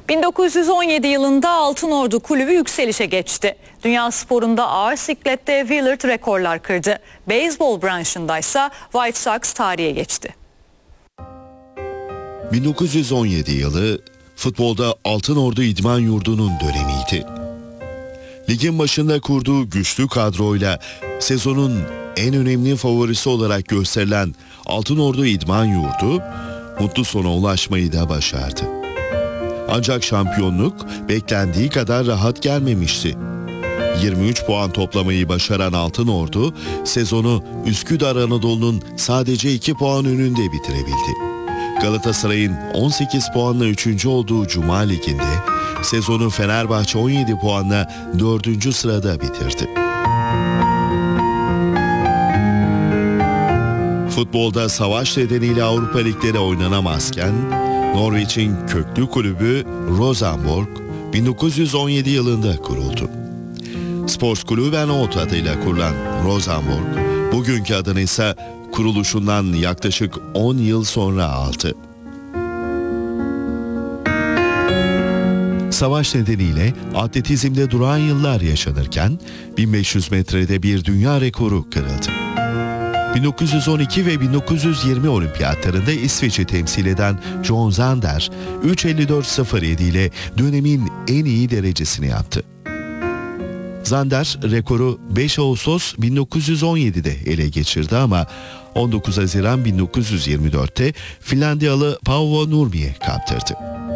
1917 yılında Altınordu Kulübü yükselişe geçti. Dünya sporunda ağır siklette Willard rekorlar kırdı. Beyzbol branşındaysa White Sox tarihe geçti. 1917 yılı futbolda Altınordu İdman Yurdu'nun dönemiydi. Ligin başında kurduğu güçlü kadroyla sezonun en önemli favorisi olarak gösterilen Altınordu İdman Yurdu mutlu sona ulaşmayı da başardı. Ancak şampiyonluk beklendiği kadar rahat gelmemişti. 23 puan toplamayı başaran Altınordu sezonu Üsküdar Anadolu'nun sadece 2 puan önünde bitirebildi. Galatasaray'ın 18 puanla 3. olduğu Cuma Ligi'nde sezonu Fenerbahçe 17 puanla 4. sırada bitirdi. Futbolda savaş nedeniyle Avrupa Ligleri oynanamazken Norveç'in köklü kulübü Rosenborg 1917 yılında kuruldu. Sportsklubben Odd adıyla kurulan Rosenborg bugünkü adını ise kuruluşundan yaklaşık 10 yıl sonra aldı. Savaş nedeniyle atletizmde duran yıllar yaşanırken 1500 metrede bir dünya rekoru kırıldı. 1912 ve 1920 olimpiyatlarında İsveç'i temsil eden John Zander 3.54.07 ile dönemin en iyi derecesini yaptı. Zander rekoru 5 Ağustos 1917'de ele geçirdi ama 19 Haziran 1924'te Finlandiyalı Paavo Nurmi'ye kaptırdı.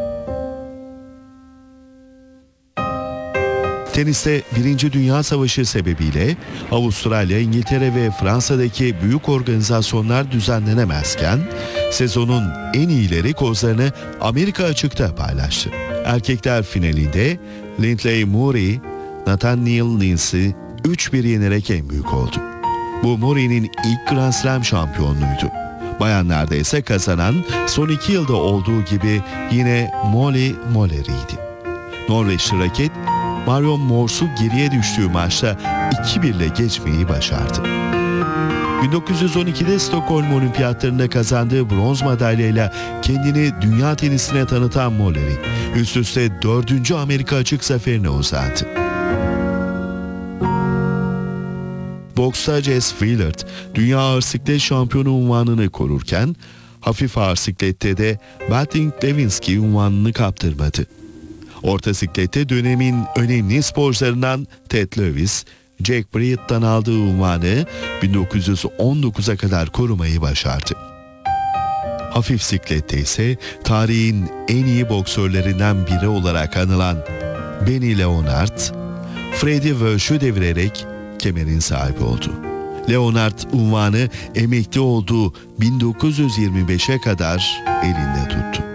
Teniste 1. Dünya Savaşı sebebiyle Avustralya, İngiltere ve Fransa'daki büyük organizasyonlar düzenlenemezken sezonun en iyileri kozlarını Amerika açıkta paylaştı. Erkekler finalinde Lindley Murray, Nathaniel Linds'i 3-1 yenerek en büyük oldu. Bu Murray'nin ilk Grand Slam şampiyonluğuydu. Bayanlarda ise kazanan son 2 yılda olduğu gibi yine Molly Moller'iydi. Norveçli raket Marion Morse'u geriye düştüğü maçta 2-1 ile geçmeyi başardı. 1912'de Stockholm Olimpiyatlarında kazandığı bronz madalyayla kendini dünya tenisine tanıtan Molleri üst üste 4. Amerika açık zaferine uzattı. Boksta Jess Willard, dünya ağır siklet şampiyonu unvanını korurken, hafif ağır siklette de Battling Lewinsky unvanını kaptırmadı. Orta siklette dönemin önemli sporcularından Ted Lewis, Jack Bryatt'tan aldığı unvanı 1919'a kadar korumayı başardı. Hafif siklette ise tarihin en iyi boksörlerinden biri olarak anılan Benny Leonard, Freddie Walsh'u devirerek kemerin sahibi oldu. Leonard unvanı emekli olduğu 1925'e kadar elinde tuttu.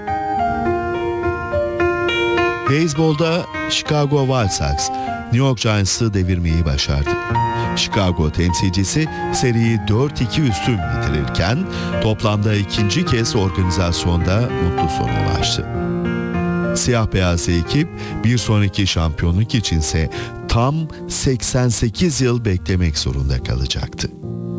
Beyzbolda Chicago White Sox, New York Giants'ı devirmeyi başardı. Chicago temsilcisi seriyi 4-2 üstün bitirirken toplamda 2. kez organizasyonda mutlu sona ulaştı. Siyah beyaz ekip bir sonraki şampiyonluk içinse tam 88 yıl beklemek zorunda kalacaktı.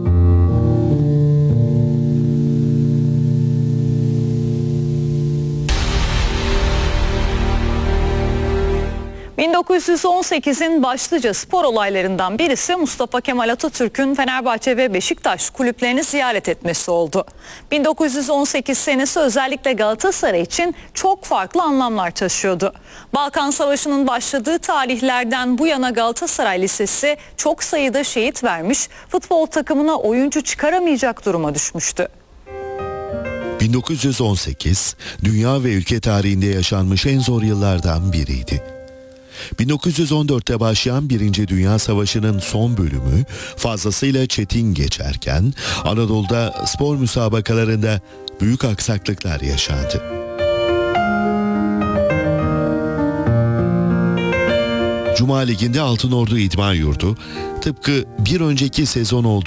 ...1918'in başlıca spor olaylarından birisi Mustafa Kemal Atatürk'ün Fenerbahçe ve Beşiktaş kulüplerini ziyaret etmesi oldu. 1918 senesi özellikle Galatasaray için çok farklı anlamlar taşıyordu. Balkan Savaşı'nın başladığı tarihlerden bu yana Galatasaray Lisesi çok sayıda şehit vermiş, futbol takımına oyuncu çıkaramayacak duruma düşmüştü. 1918, dünya ve ülke tarihinde yaşanmış en zor yıllardan biriydi. 1914'te başlayan 1. Dünya Savaşı'nın son bölümü fazlasıyla çetin geçerken Anadolu'da spor müsabakalarında büyük aksaklıklar yaşandı. Cuma Ligi'nde Altınordu İdman Yurdu tıpkı bir önceki sezon olduğu